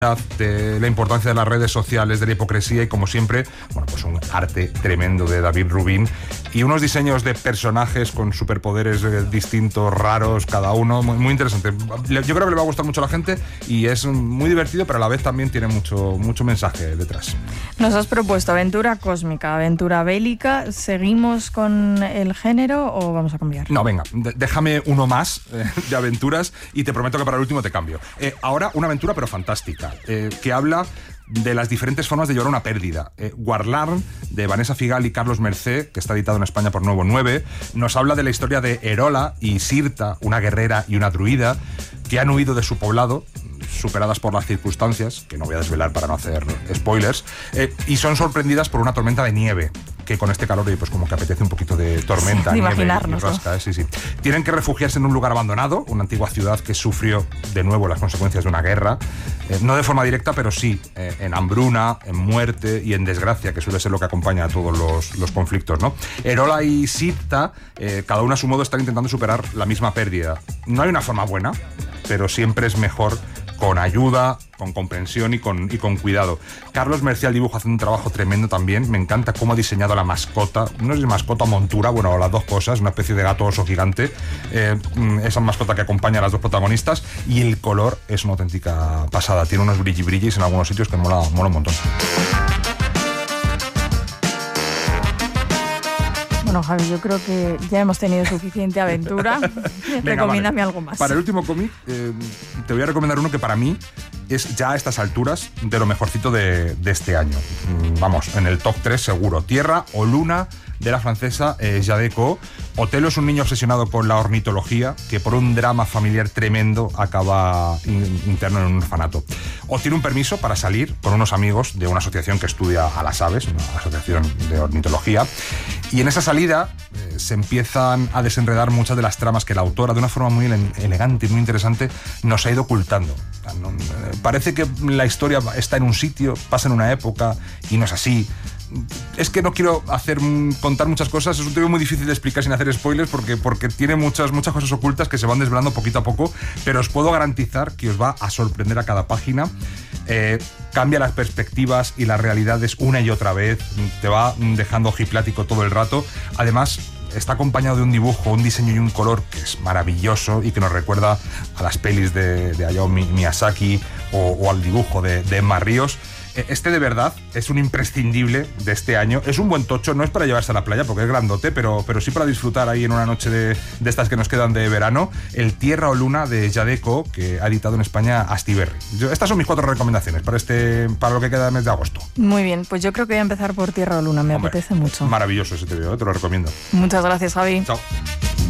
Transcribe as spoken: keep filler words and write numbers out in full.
de la importancia de las redes sociales, de la hipocresía y, como siempre, bueno, pues un arte tremendo de David Rubin y unos diseños de personajes con superpoderes eh, distintos, raros, cada uno, muy, muy interesante. Yo creo que le va a gustar mucho a la gente y es muy divertido, pero a la vez también tiene mucho, mucho mensaje detrás. Nos has propuesto aventura cósmica, aventura bélica. ¿Seguimos con el género o vamos a cambiar? No, venga, d- déjame uno más eh, de aventuras y te prometo que para el último te cambio. Eh, ahora una aventura pero fantástica. Eh, que habla de las diferentes formas de llevar una pérdida. Eh, Warlarn, de Vanessa Figal y Carlos Mercé, que está editado en España por Nuevo nueve, nos habla de la historia de Erola y Sirta, una guerrera y una druida, que han huido de su poblado, superadas por las circunstancias, que no voy a desvelar para no hacer spoilers, eh, y son sorprendidas por una tormenta de nieve, que con este calor pues como que apetece un poquito de tormenta, sí, de nieve imaginarnos, y rasca, ¿no? eh, sí, sí. Tienen que refugiarse en un lugar abandonado, una antigua ciudad que sufrió de nuevo las consecuencias de una guerra, eh, no de forma directa, pero sí eh, en hambruna, en muerte y en desgracia, que suele ser lo que acompaña a todos los, los conflictos, ¿no? Erola y Sirta, eh, cada uno a su modo, están intentando superar la misma pérdida. No hay una forma buena, pero siempre es mejor con ayuda, con comprensión y con, y con cuidado. Carlos Mercé al dibujo hace un trabajo tremendo también. Me encanta cómo ha diseñado la mascota. No sé si mascota o montura, bueno, las dos cosas, una especie de gato oso gigante. Eh, esa mascota que acompaña a las dos protagonistas. Y el color es una auténtica pasada. Tiene unos brilli brillis en algunos sitios que mola, mola un montón. Bueno, Javi, yo creo que ya hemos tenido suficiente aventura. Venga, recomiéndame vale. algo más. Para el último cómic, eh, te voy a recomendar uno que para mí es ya a estas alturas de lo mejorcito de, de este año. Vamos, en el top tres seguro. Tierra o Luna, de la francesa eh, Jade Co. Otelo es un niño obsesionado con la ornitología que por un drama familiar tremendo acaba in, interno en un orfanato. Obtiene un permiso para salir con unos amigos de una asociación que estudia a las aves, una asociación de ornitología, y en esa salida eh, se empiezan a desenredar muchas de las tramas que la autora, de una forma muy ele- elegante y muy interesante, nos ha ido ocultando. No, eh, parece que la historia está en un sitio, pasa en una época, y no es así. Es que no quiero hacer contar muchas cosas, es un tema muy difícil de explicar sin hacer spoilers porque, porque tiene muchas, muchas cosas ocultas que se van desvelando poquito a poco, pero os puedo garantizar que os va a sorprender a cada página. Eh, cambia las perspectivas y las realidades una y otra vez, te va dejando ojiplático todo el rato. Además, está acompañado de un dibujo, un diseño y un color que es maravilloso y que nos recuerda a las pelis de, de Hayao Miyazaki o, o al dibujo de, de Emma Ríos. Este de verdad es un imprescindible de este año. Es un buen tocho, no es para llevarse a la playa porque es grandote, pero, pero sí para disfrutar ahí en una noche de, de estas que nos quedan de verano. El Tierra o Luna de Jade Co, que ha editado en España Astiberri. Yo, estas son mis cuatro recomendaciones para, este, para lo que queda del mes de agosto. Muy bien, pues yo creo que voy a empezar por Tierra o Luna, me Hombre, apetece mucho. Maravilloso ese te veo, te lo recomiendo. Muchas gracias, Javi. Chao.